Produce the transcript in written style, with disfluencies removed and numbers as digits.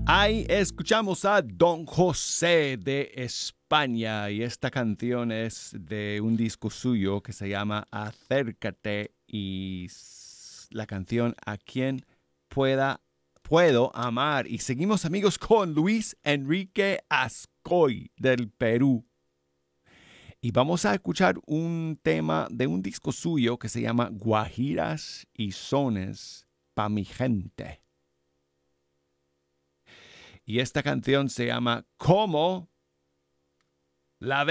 Ahí escuchamos a Don José de España y esta canción es de un disco suyo que se llama Acércate y la canción A quien puedo amar. Y seguimos amigos con Luis Enrique Ascoy del Perú. Y vamos a escuchar un tema de un disco suyo que se llama Guajiras y Sones pa' mi gente. Y esta canción se llama Como la